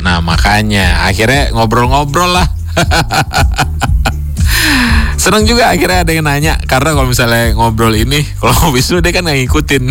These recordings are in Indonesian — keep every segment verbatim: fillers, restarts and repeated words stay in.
Nah makanya akhirnya ngobrol-ngobrol lah. Seneng juga akhirnya ada yang nanya. Karena kalau misalnya ngobrol ini, kalau Wisnu dia kan gak ngikutin.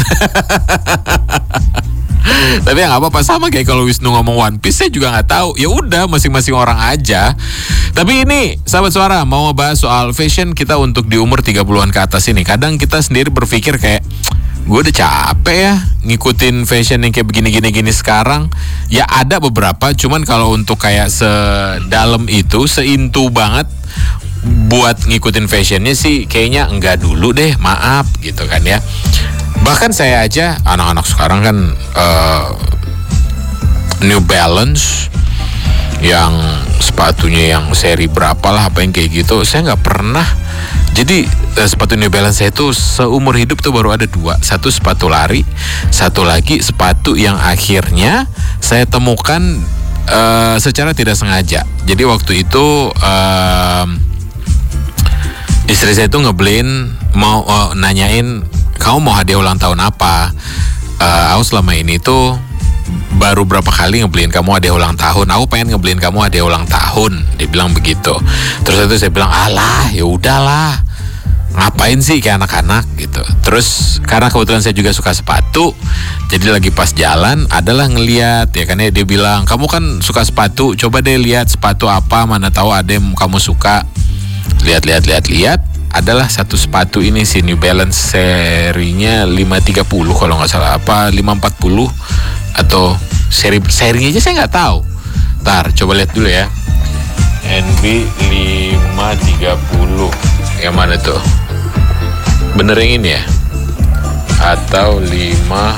Tapi ya nggak apa-apa, sama kayak kalau Wisnu ngomong One Piece saya juga nggak tahu. Ya udah, masing-masing orang aja. Tapi ini sahabat suara mau ngebahas soal fashion kita untuk di umur tiga puluhan ke atas ini. Kadang kita sendiri berpikir kayak, gue udah capek ya ngikutin fashion yang kayak begini-gini gini sekarang. Ya ada beberapa, cuman kalau untuk kayak sedalam itu, seintu banget buat ngikutin fashionnya sih kayaknya enggak dulu deh, maaf gitu kan ya. Bahkan saya aja, anak-anak sekarang kan uh, New Balance yang sepatunya yang seri berapa lah, apa yang kayak gitu, saya nggak pernah. Jadi uh, sepatu New Balance saya itu seumur hidup tuh baru ada dua. Satu sepatu lari, satu lagi sepatu yang akhirnya saya temukan uh, secara tidak sengaja. Jadi waktu itu uh, istri saya tuh ngebeliin, mau uh, nanyain, kamu mau hadiah ulang tahun apa? Uh, aku selama ini tuh baru berapa kali ngebeliin kamu hadiah ulang tahun. Aku pengen ngebeliin kamu hadiah ulang tahun. Dia bilang begitu. Terus itu saya bilang, alah, ya udahlah. Ngapain sih kayak anak-anak gitu. Terus karena kebetulan saya juga suka sepatu, jadi lagi pas jalan adalah ngeliat ya kan ya, dia bilang, kamu kan suka sepatu, coba deh lihat sepatu apa, mana tahu ada yang kamu suka. Lihat-lihat lihat-lihat. Adalah satu sepatu ini sih, New Balance serinya lima tiga nol kalau nggak salah, apa lima empat nol atau seri serinya aja saya nggak tahu. Ntar coba lihat dulu ya. N B lima tiga nol yang mana tuh? Bener yang ini ya? Atau lima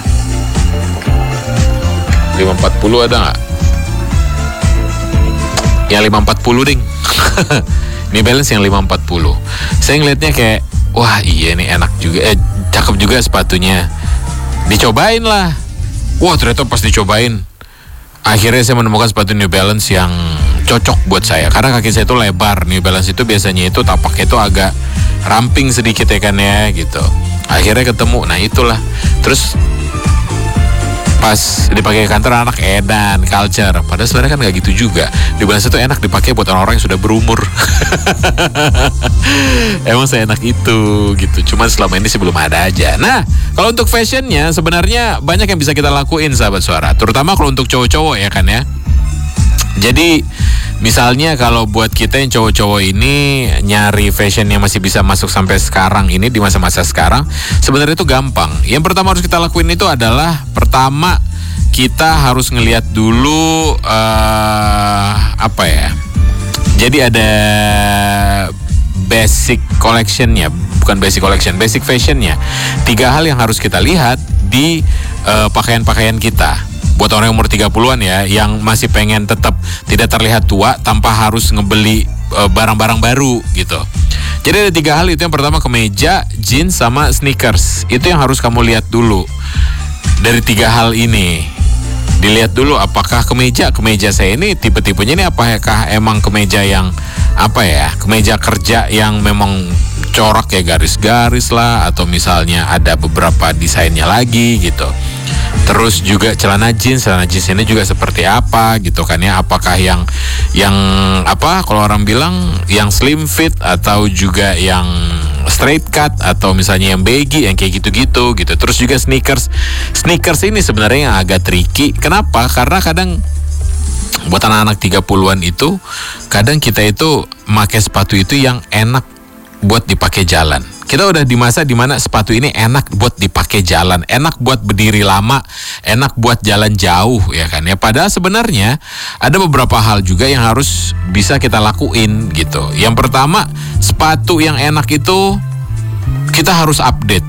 lima empat nol ada nggak? Yang lima empat nol ding. New Balance yang lima empat nol. Saya ngeliatnya kayak, wah iya nih enak juga, eh cakep juga sepatunya. Dicobain lah. Wah ternyata pas dicobain, akhirnya saya menemukan sepatu New Balance yang cocok buat saya. Karena kaki saya itu lebar. New Balance itu biasanya itu tapaknya itu agak ramping sedikit ya kan ya gitu. Akhirnya ketemu, nah itulah. Terus pas dipakai kantor anak edan, culture. Padahal sebenarnya kan nggak gitu juga. New Balance itu enak dipakai buat orang-orang yang sudah berumur. Emang saya enak itu gitu. Cuman selama ini sih belum ada aja. Nah, kalau untuk fashionnya sebenarnya banyak yang bisa kita lakuin sahabat suara. Terutama kalau untuk cowok-cowok ya kan ya. Jadi misalnya kalau buat kita yang cowok-cowok ini nyari fashion yang masih bisa masuk sampai sekarang ini, di masa-masa sekarang, sebenarnya itu gampang. Yang pertama harus kita lakuin itu adalah, pertama kita harus ngelihat dulu uh, apa ya. Jadi ada basic collectionnya, bukan basic collection, basic fashionnya. Tiga hal yang harus kita lihat di uh, pakaian-pakaian kita. Buat orang yang umur tiga puluhan ya, yang masih pengen tetap tidak terlihat tua tanpa harus ngebeli e, barang-barang baru gitu. Jadi ada tiga hal itu. Yang pertama kemeja, jeans, sama sneakers. Itu yang harus kamu lihat dulu. Dari tiga hal ini dilihat dulu apakah kemeja, kemeja saya ini tipe-tipenya ini apakah emang kemeja yang apa ya, kemeja kerja yang memang corak ya, garis-garis lah, atau misalnya ada beberapa desainnya lagi gitu. Terus juga celana jeans, celana jeans ini juga seperti apa gitu kan ya, apakah yang yang apa kalau orang bilang yang slim fit, atau juga yang straight cut, atau misalnya yang baggy, yang kayak gitu-gitu gitu. Terus juga sneakers. Sneakers ini sebenarnya yang agak tricky. Kenapa? Karena kadang buat anak-anak tiga puluhan itu, kadang kita itu pakai sepatu itu yang enak buat dipakai jalan. Kita udah di masa dimana sepatu ini enak buat dipakai jalan, enak buat berdiri lama, enak buat jalan jauh ya kan ya. Padahal sebenarnya ada beberapa hal juga yang harus bisa kita lakuin gitu. Yang pertama, sepatu yang enak itu kita harus update.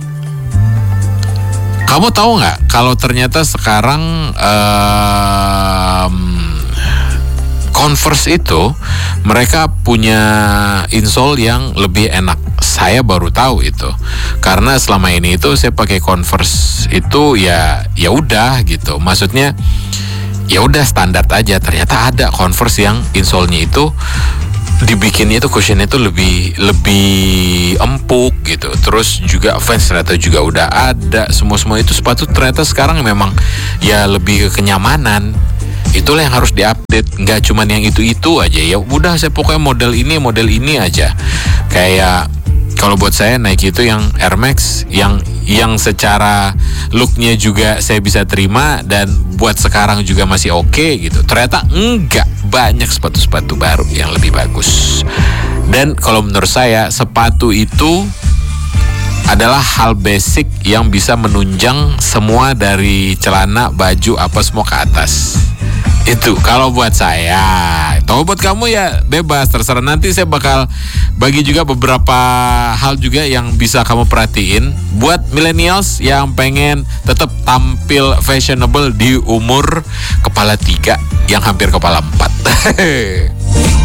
Kamu tahu nggak kalau ternyata sekarang um, Converse itu mereka punya insole yang lebih enak. Saya baru tahu itu. Karena selama ini itu saya pakai Converse itu ya ya udah gitu. Maksudnya ya udah standar aja. Ternyata ada Converse yang insole-nya itu dibikinnya itu cushionnya itu lebih lebih empuk gitu. Terus juga fans ternyata juga udah ada. Semua-semua itu sepatu ternyata sekarang memang ya lebih ke kenyamanan. Itulah yang harus diupdate. Nggak cuman yang itu-itu aja. Ya udah, saya pokoknya model ini, model ini aja. Kayak kalau buat saya Nike itu yang Air Max, yang yang secara looknya juga saya bisa terima dan buat sekarang juga masih oke okay, gitu. Ternyata enggak, banyak sepatu-sepatu baru yang lebih bagus. Dan kalau menurut saya sepatu itu adalah hal basic yang bisa menunjang semua dari celana, baju, apa semua ke atas. Itu kalau buat saya. Kalau buat kamu ya bebas, terserah. Nanti saya bakal bagi juga beberapa hal juga yang bisa kamu perhatiin buat millennials yang pengen tetap tampil fashionable di umur kepala tiga yang hampir kepala empat.